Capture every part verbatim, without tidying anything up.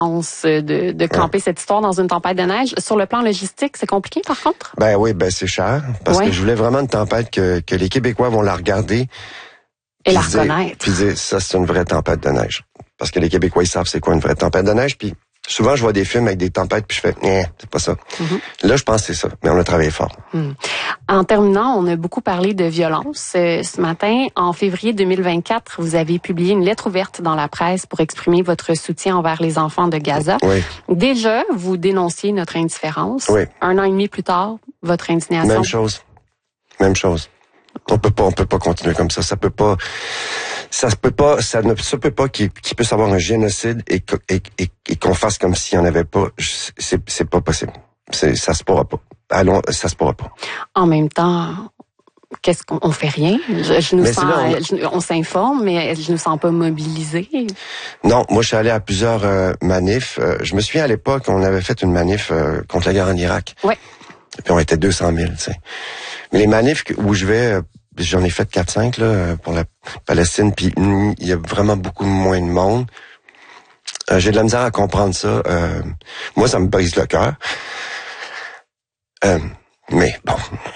de, de camper ouais. cette histoire dans une tempête de neige. Sur le plan logistique, c'est compliqué par contre? Ben oui, ben c'est cher. Parce ouais. que je voulais vraiment une tempête que, que les Québécois vont la regarder. Et la reconnaître. Puis dire, ça c'est une vraie tempête de neige. Parce que les Québécois, ils savent c'est quoi une vraie tempête de neige. Puis souvent, je vois des films avec des tempêtes, puis je fais, eh, c'est pas ça. Mm-hmm. Là, je pense que c'est ça. Mais on a travaillé fort. Mm. En terminant, on a beaucoup parlé de violence. Euh, ce matin, en février deux mille vingt-quatre, vous avez publié une lettre ouverte dans la presse pour exprimer votre soutien envers les enfants de Gaza. Oui. Déjà, vous dénonciez notre indifférence. Oui. Un an et demi plus tard, votre indignation. Même chose. Même chose. On peut pas, on peut pas continuer comme ça. Ça peut pas, ça se peut pas, ça ne se peut pas qu'il, qu'il puisse avoir un génocide et, et, et, et qu'on fasse comme s'il n'y en avait pas. C'est, c'est pas possible. C'est, ça se pourra pas. Allons, ça se pourra pas. En même temps, qu'est-ce qu'on on fait rien? Je, je nous sens, là, on... Je, on s'informe, mais je ne nous sens pas mobilisés. Non, moi je suis allé à plusieurs euh, manifs. Euh, je me souviens à l'époque, on avait fait une manif euh, contre la guerre en Irak. Ouais. Puis on était deux cent mille, tu sais. Mais les manifs où je vais, j'en ai fait quatre cinq là pour la Palestine, puis il y a vraiment beaucoup moins de monde. Euh, j'ai de la misère à comprendre ça. Euh, moi, ça me brise le cœur. Euh, mais bon.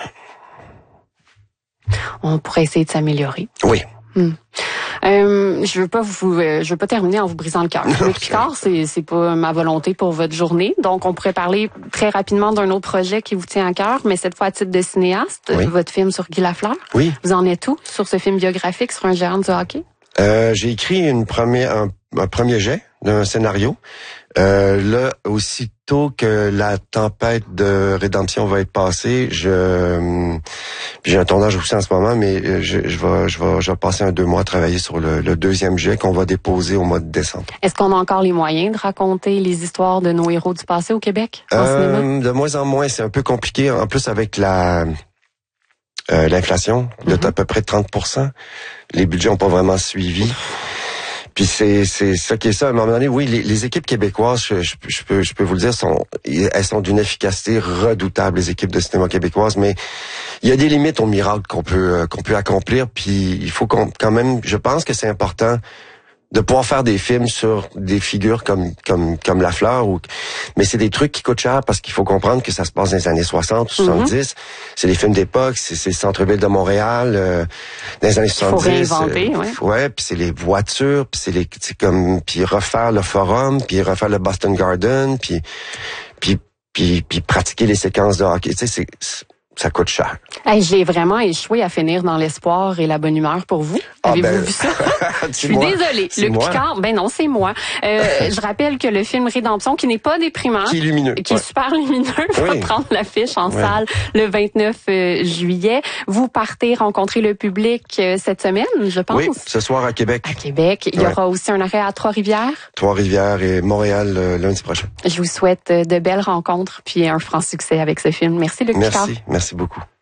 On pourrait essayer de s'améliorer. Oui. Hmm. Euh, je veux pas vous, euh, je veux pas terminer en vous brisant le cœur. Luc Picard, c'est c'est pas ma volonté pour votre journée. Donc, on pourrait parler très rapidement d'un autre projet qui vous tient à cœur, mais cette fois à titre de cinéaste, oui. votre film sur Guy Lafleur. Oui. Vous en êtes où sur ce film biographique sur un géant du hockey? Euh, j'ai écrit une première, un, un premier jet d'un scénario. Euh, là, aussitôt que la tempête de rédemption va être passée, je j'ai un tournage aussi en ce moment, mais je, je vais je vais je vais passer un deux mois à travailler sur le, le deuxième jet qu'on va déposer au mois de décembre. Est-ce qu'on a encore les moyens de raconter les histoires de nos héros du passé au Québec en euh, cinéma? De moins en moins, c'est un peu compliqué. En plus avec la euh, l'inflation de mm-hmm. à peu près trente pour cent, les budgets ont pas vraiment suivi. Puis c'est c'est ça qui est ça. À un moment donné, oui, les, les équipes québécoises, je, je, je peux je peux vous le dire, sont elles sont d'une efficacité redoutable, les équipes de cinéma québécoises. Mais il y a des limites au miracle qu'on peut qu'on peut accomplir. Puis il faut qu'on, quand même, je pense que c'est important de pouvoir faire des films sur des figures comme comme comme Lafleur, ou mais c'est des trucs qui coûtent cher parce qu'il faut comprendre que ça se passe dans les années soixante, soixante-dix. Mm-hmm. C'est les films d'époque, c'est c'est le centre-ville de Montréal euh, dans les années soixante-dix. Faut réinventer, euh, ouais. Ouais, puis c'est les voitures, puis c'est les c'est comme puis refaire le Forum, puis refaire le Boston Garden, puis puis puis puis pratiquer les séquences de hockey. Tu sais, c'est, c'est ça coûte cher. Hey, j'ai vraiment échoué à finir dans l'espoir et la bonne humeur pour vous. Ah Avez-vous ben, vu ça? Je suis moi. désolée. C'est Luc moi. Picard, ben non, c'est moi. Euh, je rappelle que le film Rédemption, qui n'est pas déprimant, qui est lumineux, qui ouais. est super lumineux, va oui. prendre l'affiche en ouais. salle le vingt-neuf juillet. Vous partez rencontrer le public cette semaine, je pense. Oui, ce soir à Québec. À Québec. Il y ouais. aura aussi un arrêt à Trois-Rivières. Trois-Rivières et Montréal euh, lundi prochain. Je vous souhaite de belles rencontres puis un franc succès avec ce film. Merci Luc Picard. Merci, merci beaucoup.